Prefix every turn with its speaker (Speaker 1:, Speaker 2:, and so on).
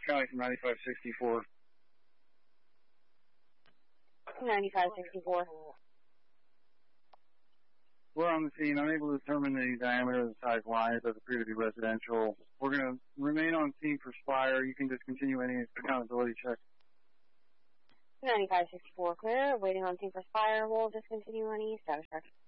Speaker 1: County from 9564.
Speaker 2: 9564.
Speaker 1: We're on the scene, unable to determine the diameter of the size line. It does appear to be residential. We're going to remain on scene for Spire. You can discontinue any accountability check.
Speaker 2: 9564 clear. Waiting on scene for Spire. We'll discontinue any status check.